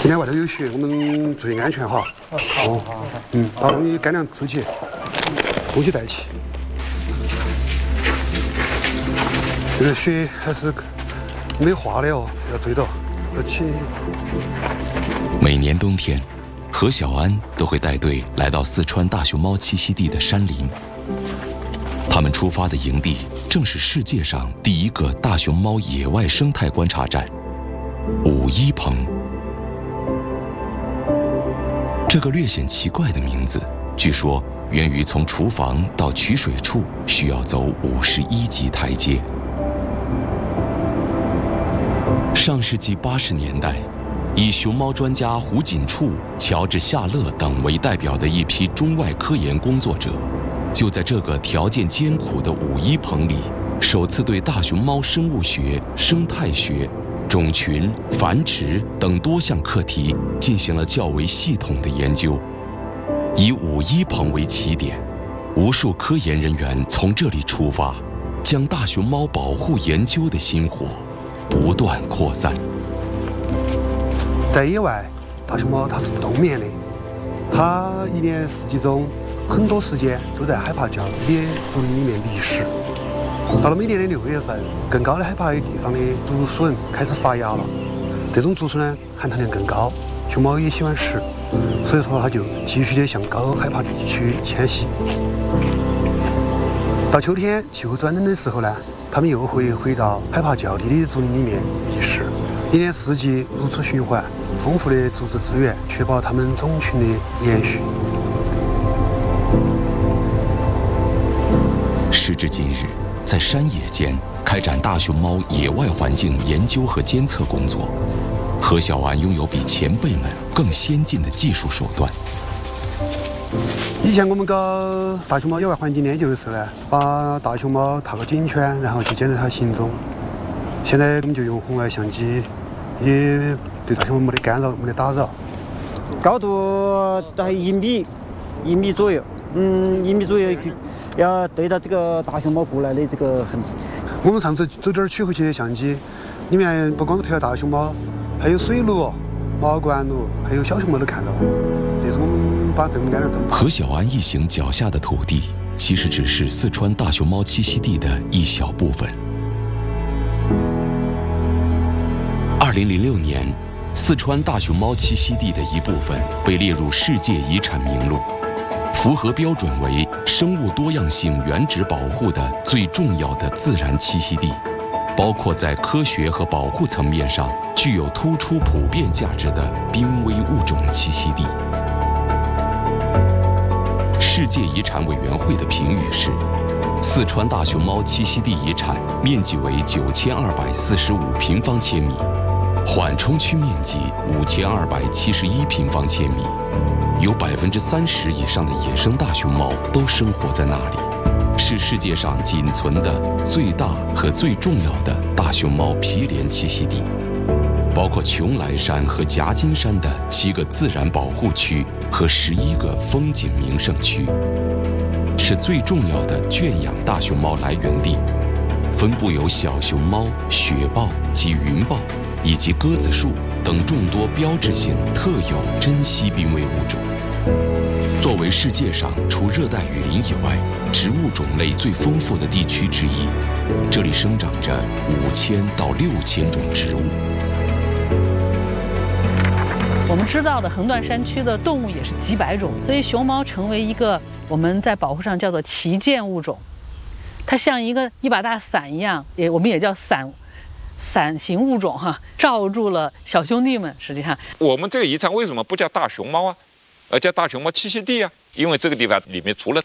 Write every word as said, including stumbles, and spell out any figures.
今天外头有雪，我们注意安全哈。 好，好，好。 嗯，把东西干粮收起，东西带起。这个雪还是没化的哦，要追到，要起。 每年冬天，何小安都会带队来到四川大熊猫栖息地的山林。他们出发的营地正是世界上第一个大熊猫野外生态观察站——五一棚。这个略显奇怪的名字，据说源于从厨房到取水处需要走五十一级台阶。上世纪八十年代，以熊猫专家胡锦处、乔治·夏勒等为代表的一批中外科研工作者，就在这个条件艰苦的五一棚里，首次对大熊猫生物学、生态学、种群、繁殖等多项课题进行了较为系统的研究。以五一棚为起点，无数科研人员从这里出发，将大熊猫保护研究的星火不断扩散。 在野外，大熊猫它是冬眠的，它一年四季中很多时间都在海拔较低的竹林里面觅食。到了每年的六月份，更高的海拔的地方的竹笋开始发芽了，这种竹笋呢含糖量更高，熊猫也喜欢吃，所以说它就继续的向高海拔地区迁徙。到秋天气候转冷的时候呢，它们又会回到海拔较低的竹林里面觅食，一年四季如此循环，丰富的竹子资源确保它们种群的延续。 时至今日，在山野间开展大熊猫野外环境研究和监测工作，何小安拥有比前辈们更先进的技术手段。 以前我们搞大熊猫野外环境研究的时候呢，把大熊猫套个颈圈，然后去监测它行踪。现在我们就用红外相机，也对大熊猫没得干扰，没得打扰。 高度在一米，一米左右，嗯，一米左右就要对到这个大熊猫过来的这个痕迹。 我们上次走这儿取回去的相机，里面不光是拍了大熊猫，还有水鹿、毛冠鹿，还有小熊猫都看到了。这是我们把这么干的灯。 何小安一行脚下的土地，其实只是四川大熊猫栖息地的一小部分。二零零六年，四川大熊猫栖息地的一部分被列入世界遗产名录，符合标准为生物多样性原址保护的最重要的自然栖息地，包括在科学和保护层面上具有突出普遍价值的濒危物种栖息地。世界遗产委员会的评语是：四川大熊猫栖息地遗产面积为九千二百四十五平方千米，缓冲区面积五千二百七十一平方千米，有百分之三十以上的野生大熊猫都生活在那里，是世界上仅存的最大和最重要的大熊猫毗连栖息地，包括邛崃山和夹金山的七个自然保护区和十一个风景名胜区，是最重要的圈养大熊猫来源地，分布有小熊猫、雪豹及云豹以及鸽子树等众多标志性特有珍稀濒危物种。作为世界上除热带雨林以外植物种类最丰富的地区之一，这里生长着五千到六千种植物。 我们知道的横断山区的动物也是几百种，所以熊猫成为一个我们在保护上叫做旗舰物种。它像一个一把大伞一样，也我们也叫伞伞形物种哈，罩住了小兄弟们。实际上， 我们这个遗产为什么不叫大熊猫啊，而叫大熊猫栖息地啊？因为这个地方里面除了